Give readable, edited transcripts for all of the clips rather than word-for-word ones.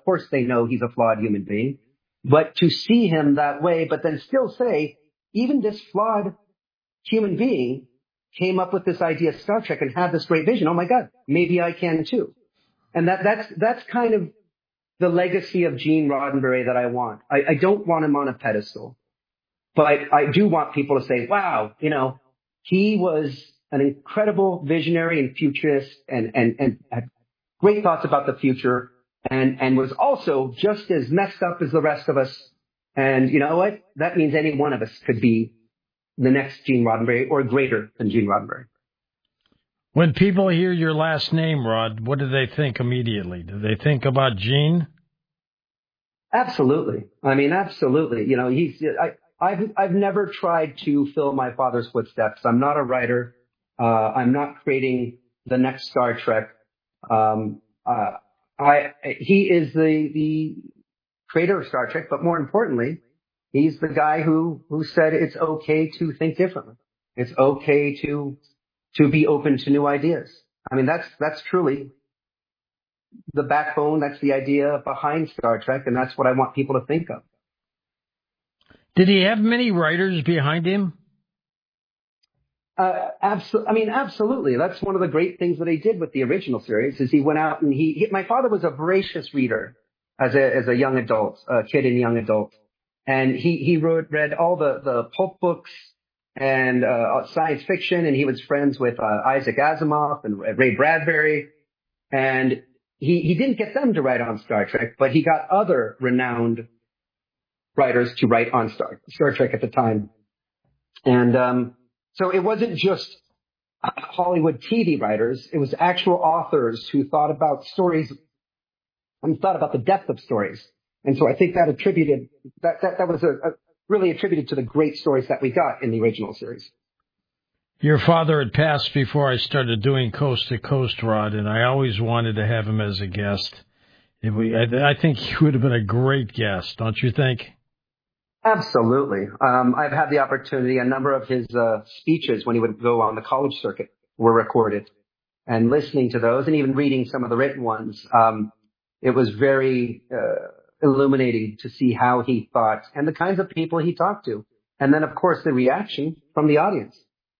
course they know he's a flawed human being. But to see him that way, but then still say, even this flawed human being came up with this idea of Star Trek and had this great vision. Oh my God, maybe I can too. And that's kind of the legacy of Gene Roddenberry that I want. I don't want him on a pedestal, but I do want people to say, wow, he was an incredible visionary and futurist and had great thoughts about the future and was also just as messed up as the rest of us. And you know what? That means any one of us could be the next Gene Roddenberry or greater than Gene Roddenberry. When people hear your last name, Rod, what do they think immediately? Do they think about Gene? Absolutely. I mean, absolutely. I've never tried to fill my father's footsteps. I'm not a writer. I'm not creating the next Star Trek. He is the creator of Star Trek, but more importantly, he's the guy who said it's okay to think differently. It's okay to be open to new ideas. I mean, that's truly the backbone. That's the idea behind Star Trek, and that's what I want people to think of. Did he have many writers behind him? Absolutely. That's one of the great things that he did with the original series is he went out and my father was a voracious reader as a young adult, a kid and young adult. And he read all the pulp books and science fiction, and he was friends with Isaac Asimov and Ray Bradbury. And he didn't get them to write on Star Trek, but he got other renowned writers to write on Star Trek at the time. And so it wasn't just Hollywood TV writers. It was actual authors who thought about stories and thought about the depth of stories. And so I think that was really attributed to the great stories that we got in the original series. Your father had passed before I started doing Coast to Coast, Rod, and I always wanted to have him as a guest. I think he would have been a great guest, don't you think? Absolutely. I've had the opportunity, a number of his speeches when he would go on the college circuit were recorded, and listening to those and even reading some of the written ones, it was very illuminating to see how he thought and the kinds of people he talked to. And then, of course, the reaction from the audience.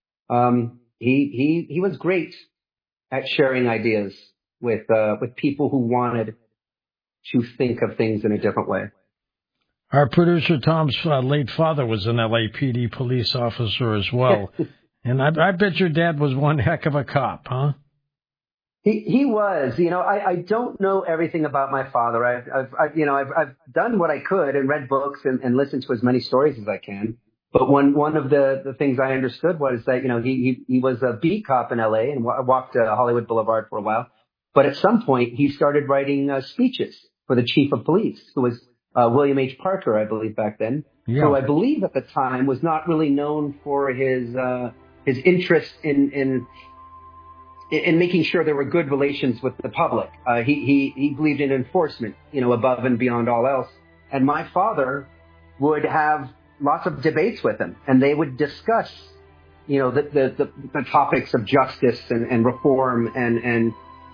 He was great at sharing ideas with people who wanted to think of things in a different way. Our producer Tom's late father was an LAPD police officer as well. And I bet your dad was one heck of a cop, huh? He was. I don't know everything about my father. I've done what I could and read books and listened to as many stories as I can. But one of the things I understood was that, he was a beat cop in LA and walked Hollywood Boulevard for a while. But at some point, he started writing speeches for the chief of police, who was William H. Parker, I believe, back then. Yeah. Who I believe at the time was not really known for his interest in making sure there were good relations with the public. He believed in enforcement, above and beyond all else. And my father would have lots of debates with him, and they would discuss, the topics of justice and reform and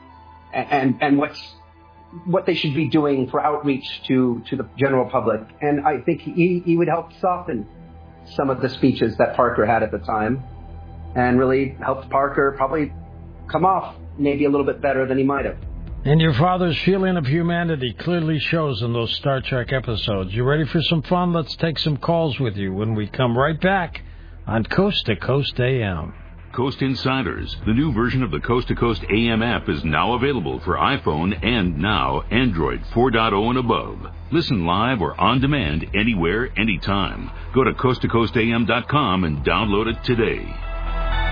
what they should be doing for outreach to the general public. And I think he would help soften some of the speeches that Parker had at the time and really helped Parker probably come off maybe a little bit better than he might have. And your father's feeling of humanity clearly shows in those Star Trek episodes. You ready for some fun? Let's take some calls with you when we come right back on Coast to Coast AM. Coast Insiders, the new version of the Coast to Coast AM app, is now available for iPhone and now Android 4.0 and above. Listen live or on demand anywhere, anytime. Go to coasttocoastam.com and download it today.